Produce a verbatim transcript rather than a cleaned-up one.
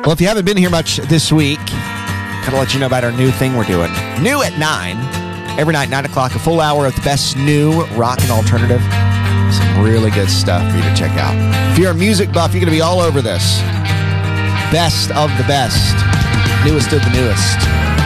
Well, if you haven't been here much this week, gotta let you know about our new thing we're doing. New at nine. Every night, nine o'clock, a full hour of the best new rock and alternative. Some really good stuff for you to check out. If you're a music buff, you're going to be all over this. Best of the best. Newest of the newest.